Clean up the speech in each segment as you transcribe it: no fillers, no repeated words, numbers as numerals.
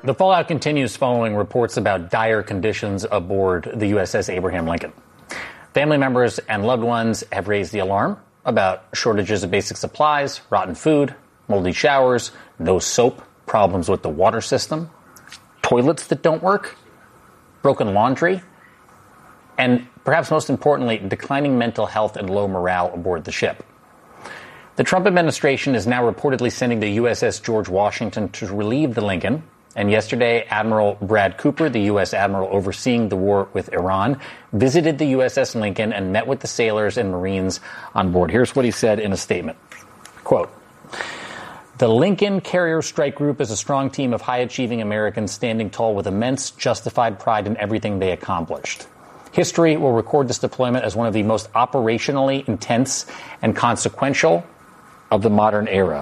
The fallout continues following reports about dire conditions aboard the USS Abraham Lincoln. Family members and loved ones have raised the alarm about shortages of basic supplies, rotten food, moldy showers, no soap, problems with the water system, toilets that don't work, broken laundry, and perhaps most importantly, declining mental health and low morale aboard the ship. The Trump administration is now reportedly sending the USS George Washington to relieve the Lincoln. And yesterday, Admiral Brad Cooper, the U.S. admiral overseeing the war with Iran, visited the USS Lincoln and met with the sailors and Marines on board. Here's what he said in a statement. Quote, "The Lincoln Carrier Strike Group is a strong team of high-achieving Americans standing tall with immense justified pride in everything they accomplished. History will record this deployment as one of the most operationally intense and consequential of the modern era."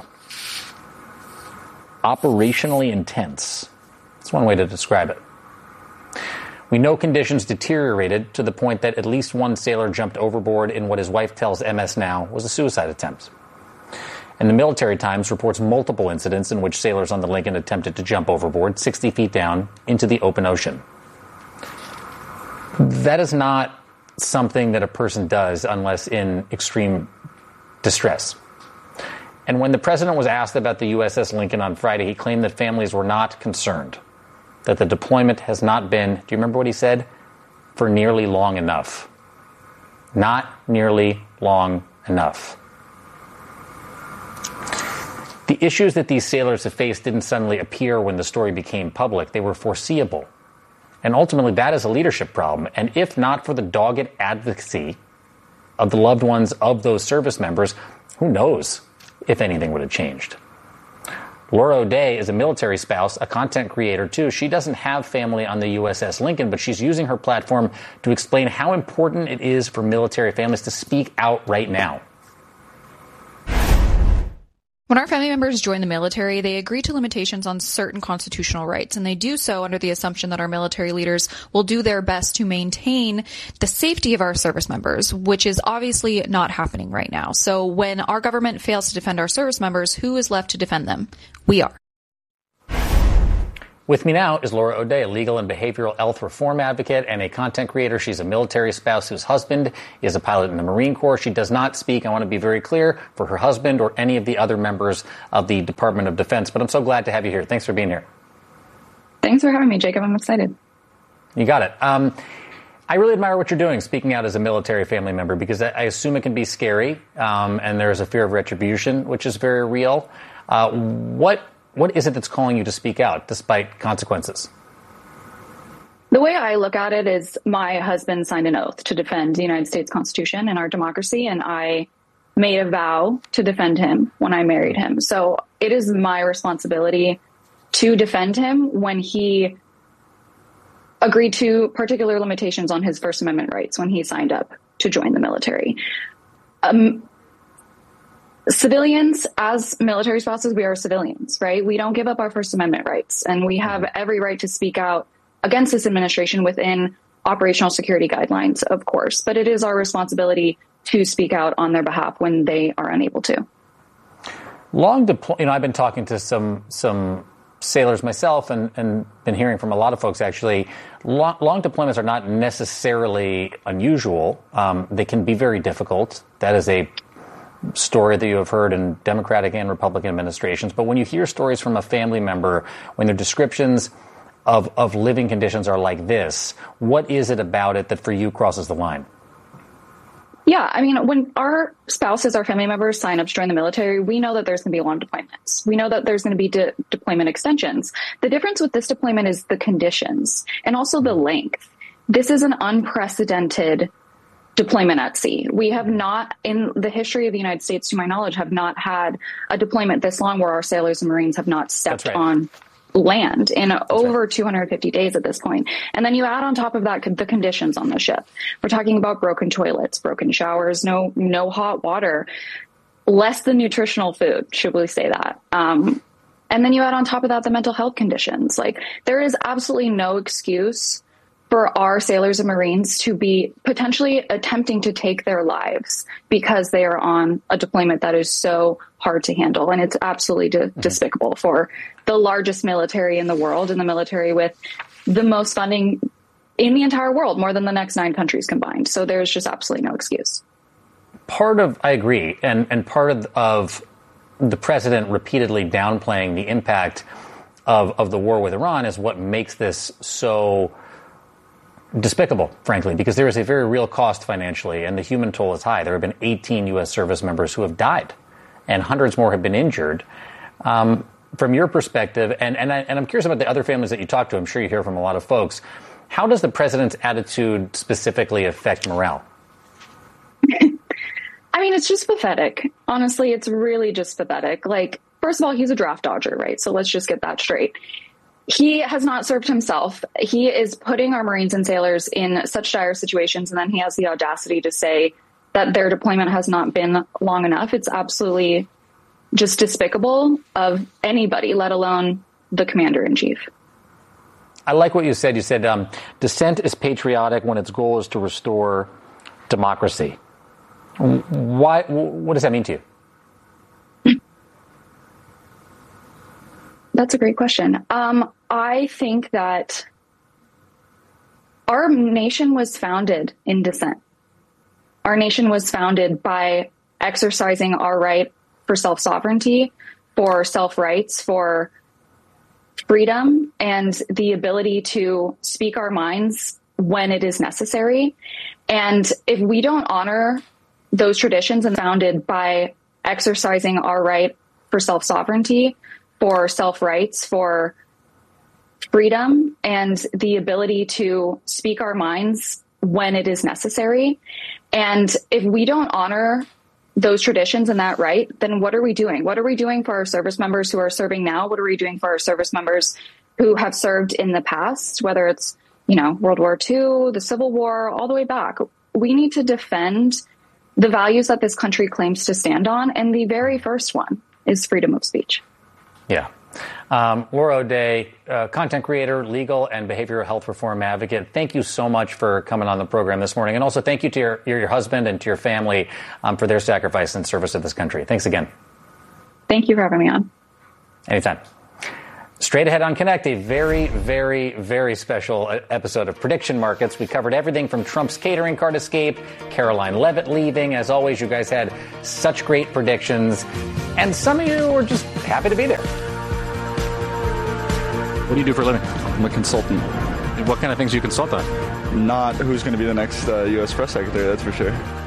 Operationally intense. That's one way to describe it. "We know conditions deteriorated to the point that at least one sailor jumped overboard in what his wife tells MS Now was a suicide attempt. And the Military Times reports multiple incidents in which sailors on the Lincoln attempted to jump overboard 60 feet down into the open ocean." That is not something that a person does unless in extreme distress. And when the president was asked about the USS Lincoln on Friday, he claimed that families were not concerned, that the deployment has not been, do you remember what he said? For nearly long enough. Not nearly long enough. The issues that these sailors have faced didn't suddenly appear when the story became public. They were foreseeable. And ultimately, that is a leadership problem. And if not for the dogged advocacy of the loved ones of those service members, who knows if anything would have changed. Laura O'Day is a military spouse, a content creator too. She doesn't have family on the USS Lincoln, but she's using her platform to explain how important it is for military families to speak out right now. When our family members join the military, they agree to limitations on certain constitutional rights, and they do so under the assumption that our military leaders will do their best to maintain the safety of our service members, which is obviously not happening right now. So when our government fails to defend our service members, who is left to defend them? We are. With me now is Laura O'Day, a legal and behavioral health reform advocate and a content creator. She's a military spouse whose husband is a pilot in the Marine Corps. She does not speak, I want to be very clear, for her husband or any of the other members of the Department of Defense. But I'm so glad to have you here. Thanks for being here. Thanks for having me, Jacob. I'm excited. You got it. I really admire what you're doing, speaking out as a military family member, because I assume it can be scary, and there's a fear of retribution, which is very real. What is it that's calling you to speak out, despite consequences? The way I look at it is my husband signed an oath to defend the United States Constitution and our democracy, and I made a vow to defend him when I married him. So it is my responsibility to defend him when he agreed to particular limitations on his First Amendment rights when he signed up to join the military. Civilians, as military spouses, we are civilians, right? We don't give up our First Amendment rights, and we have every right to speak out against this administration within operational security guidelines, of course. But it is our responsibility to speak out on their behalf when they are unable to. I've been talking to some sailors myself and been hearing from a lot of folks, actually. Long deployments are not necessarily unusual. They can be very difficult. That is a story that you have heard in Democratic and Republican administrations. But when you hear stories from a family member, when their descriptions of living conditions are like this, what is it about it that for you crosses the line? Yeah, I mean, when our spouses, our family members sign up to join the military, we know that there's going to be long deployments. We know that there's going to be deployment extensions. The difference with this deployment is the conditions and also the length. This is an unprecedented deployment at sea. We have not, in the history of the United States, to my knowledge, have not had a deployment this long where our sailors and Marines have not stepped on land in over 250 days at this point. And then you add on top of that the conditions on the ship. We're talking about broken toilets, broken showers, no hot water, less than nutritional food, should we say that? And then you add on top of that the mental health conditions. Like, there is absolutely no excuse for our sailors and Marines to be potentially attempting to take their lives because they are on a deployment that is so hard to handle. And it's absolutely despicable for the largest military in the world, and the military with the most funding in the entire world, more than the next 9 countries combined. So there's just absolutely no excuse. I agree. And part of the president repeatedly downplaying the impact of the war with Iran is what makes this so despicable, frankly, because there is a very real cost financially, and the human toll is high. There have been 18 U.S. service members who have died, and hundreds more have been injured. From your perspective, and I'm curious about the other families that you talk to, I'm sure you hear from a lot of folks, how does the president's attitude specifically affect morale? I mean, it's just pathetic. Honestly, it's really just pathetic. Like, first of all, he's a draft dodger, right? So let's just get that straight. He has not served himself. He is putting our Marines and sailors in such dire situations, and then he has the audacity to say that their deployment has not been long enough. It's absolutely just despicable of anybody, let alone the commander-in-chief. I like what you said. You said dissent is patriotic when its goal is to restore democracy. Why? What does that mean to you? That's a great question. I think that our nation was founded in dissent. Our nation was founded by exercising our right for self-sovereignty, for self-rights, for freedom, and the ability to speak our minds when it is necessary. And if we don't honor those traditions and founded by exercising our right for self-sovereignty, for self-rights, for freedom, and the ability to speak our minds when it is necessary. And if we don't honor those traditions and that right, then what are we doing? What are we doing for our service members who are serving now? What are we doing for our service members who have served in the past, whether it's, World War II, the Civil War, all the way back? We need to defend the values that this country claims to stand on. And the very first one is freedom of speech. Yeah. Laura O'Day, content creator, legal and behavioral health reform advocate. Thank you so much for coming on the program this morning. And also thank you to your husband and to your family for their sacrifice and service to this country. Thanks again. Thank you for having me on. Anytime. Straight ahead on Connect, a very, very, very special episode of Prediction Markets. We covered everything from Trump's catering cart escape, Caroline Leavitt leaving. As always, you guys had such great predictions, and some of you were just happy to be there. What do you do for a living? I'm a consultant. What kind of things do you consult on? Not who's going to be the next U.S. press secretary, that's for sure.